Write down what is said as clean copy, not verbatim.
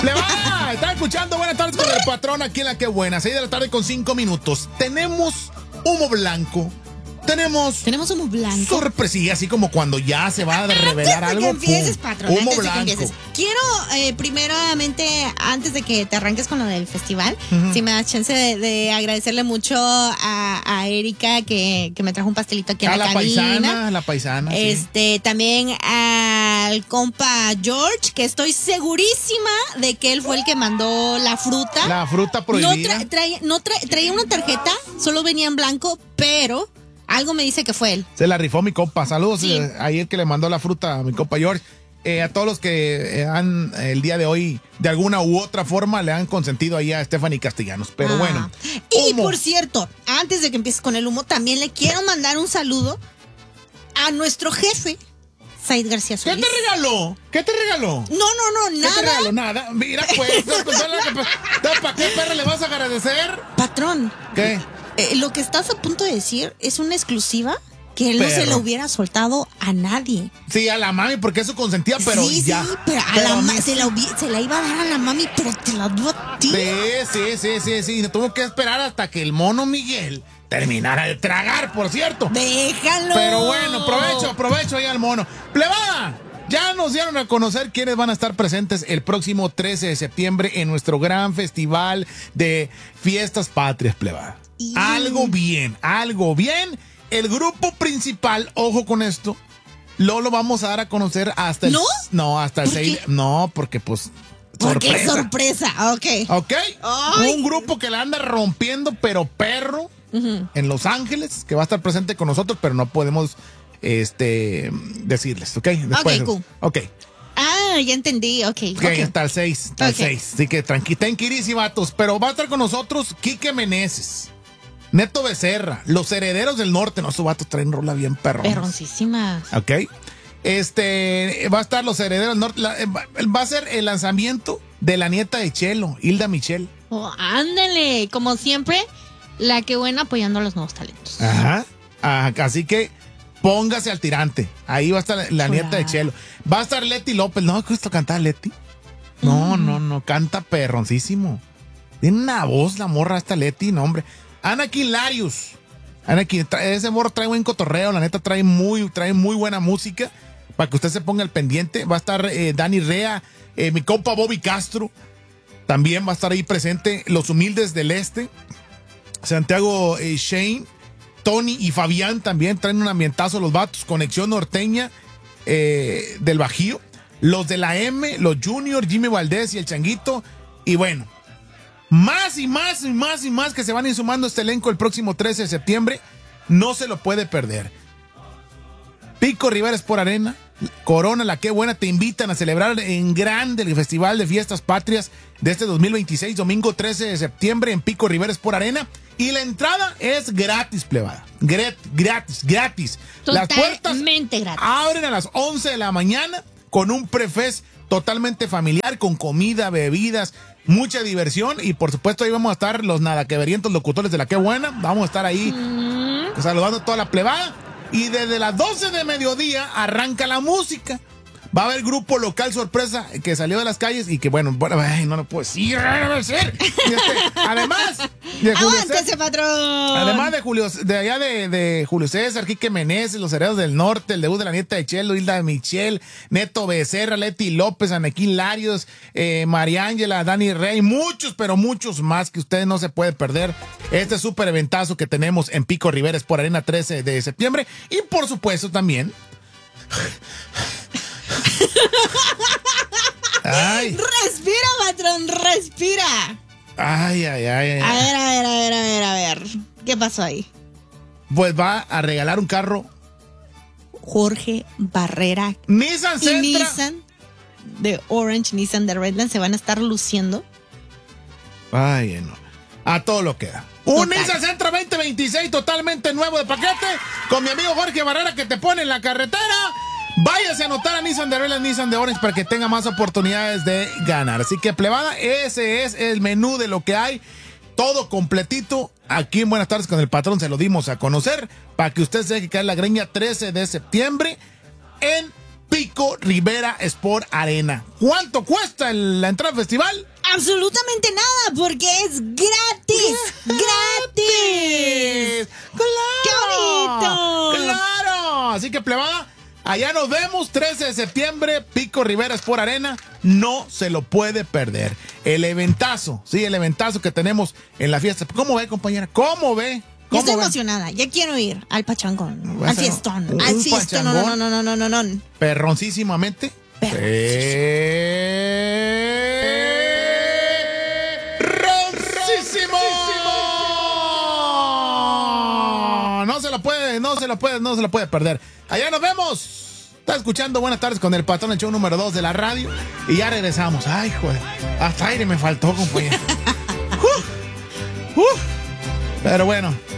Plebada, están escuchando Buenas tardes con el patrón aquí en La Que Buena, 6 de la tarde con 5 minutos. Tenemos humo blanco. Tenemos humo blanco. Sorpresilla, así como cuando ya se va a revelar algo. Que empieces, patrón, humo antes blanco. de que empieces. Quiero, primeramente, antes de que te arranques con lo del festival, si me das chance de agradecerle mucho a Erika que me trajo un pastelito aquí en la cabina. La paisana. Sí. También al compa George, que estoy segurísima de que él fue el que mandó la fruta. La fruta prohibida. Traía una tarjeta, solo venía en blanco, pero algo me dice que fue él. Se la rifó mi compa. Saludos Sí. ahí el que le mandó la fruta a mi compa George. A todos los que han el día de hoy, de alguna u otra forma, le han consentido ahí a Stephanie Castellanos. Pero bueno. Y humo. por cierto, antes de que empieces con el humo, también le quiero mandar un saludo a nuestro jefe, Said García Solís. ¿Qué te regaló? No, ¿Qué nada. te regaló? Nada. Mira, pues, ¿para qué perra le vas a agradecer? Patrón. ¿Qué? Lo que estás a punto de decir es una exclusiva que él no se Perro. lo hubiera soltado a nadie. Sí, a la mami, porque es su consentida, pero sí, ya. Sí, pero se la iba a dar a la mami, pero te la dio a ti. Sí. Tuvo que esperar hasta que el mono Miguel terminara de tragar, por cierto. Déjalo. Pero bueno, aprovecho ahí al mono. ¡Plebada! Ya nos dieron a conocer quiénes van a estar presentes el próximo 13 de septiembre en nuestro gran festival de fiestas patrias, plebada. Algo bien. El grupo principal, ojo con esto, lo vamos a dar a conocer hasta el... ¿No? Hasta el 6... No, porque pues... Porque es sorpresa, ok. Ay. Un grupo que la anda rompiendo, pero perro, en Los Ángeles, que va a estar presente con nosotros, pero no podemos decirles, ¿ok? Después, cool. Ok. Ya entendí, ok. Hasta el 6, Así que tranquilísimos, vatos. Pero va a estar con nosotros Quique Meneses, Neto Becerra, Los Herederos del Norte. No, esos vatos traen rola bien perroncísimas. Ok. Va a estar Los Herederos del Norte. Va a ser el lanzamiento de la nieta de Chelo, Hilda Michel. Ándale, como siempre, La Que Buena apoyando a los nuevos talentos. Ajá. Así que póngase al tirante. Ahí va a estar la nieta de Chelo. Va a estar Leti López. No, ¿qué esto canta Leti? No, canta perroncísimo. Tiene una voz la morra esta Leti, no, hombre. Anakin Larius. Ese morro trae buen cotorreo, la neta trae muy buena música. Para que usted se ponga al pendiente. Va a estar Dani Rea, mi compa Bobby Castro. También va a estar ahí presente. Los Humildes del Este. Santiago Shane. Tony y Fabián también traen un ambientazo los vatos. Conexión Norteña del Bajío. Los de la M, los Junior, Jimmy Valdés y el Changuito. Y bueno, más que se van a ir sumando este elenco el próximo 13 de septiembre. No se lo puede perder. Pico Rivera Sport Arena, Corona, La Que Buena te invitan a celebrar en grande el Festival de Fiestas Patrias de este 2026, domingo 13 de septiembre en Pico Rivera Sport Arena. Y la entrada es gratis, plebada. Gratis. Las puertas gratis. Abren a las 11 de la mañana con un prefest totalmente familiar, con comida, bebidas, mucha diversión. Y por supuesto ahí vamos a estar los nadaqueverientos locutores de La Que Buena. Vamos a estar ahí saludando a toda la plebada. Y desde las 12 de mediodía arranca la música. Va a haber grupo local sorpresa que salió de las calles y que bueno, no lo puedo decir. Además de Julio César, patrón. Además de Julio César, Quique Meneses, Los Herederos del Norte, el debut de la nieta de Chelo, Hilda Michel, Neto Becerra, Leti López, Anaquín Larios, María Ángela, Dani Rey, muchos, pero muchos más que ustedes no se pueden perder. Este súper eventazo que tenemos en Pico Rivera Sport Arena 13 de septiembre. Y por supuesto también... Ay. Respira, patrón, respira. Ay. A ver. ¿Qué pasó ahí? Pues va a regalar un carro. Jorge Barrera Nissan y Sentra. Nissan de Orange, Nissan de Redland se van a estar luciendo. Ay, no. A todo lo que da. Un Nissan Sentra 2026 totalmente nuevo de paquete con mi amigo Jorge Barrera que te pone en la carretera. Váyase a anotar a Nissan de Redland, Nissan de Orange para que tenga más oportunidades de ganar. Así que, plebada, ese es el menú de lo que hay. Todo completito. Aquí en Buenas Tardes con el Patrón se lo dimos a conocer para que usted se deje caer la greña 13 de septiembre en Pico Rivera Sport Arena. ¿Cuánto cuesta la entrada al festival? Absolutamente nada, porque es gratis. ¡Gratis! ¡Claro! ¡Qué bonito! ¡Claro! Así que, plebada, allá nos vemos, 13 de septiembre, Pico Rivera Sport Arena. No se lo puede perder. El eventazo, sí, el eventazo que tenemos en la fiesta. ¿Cómo ve, compañera? ¿Cómo ve? Yo estoy emocionada, ya quiero ir al pachangón, al fiestón, un al fiestón, no. Perroncísimamente. ¡Perroncísimo! No se lo puede perder. Allá nos vemos. Está escuchando Buenas Tardes con el Patrón, el show número 2 de la radio. Y ya regresamos. Ay, joder. Hasta aire me faltó, compañero. Pero bueno.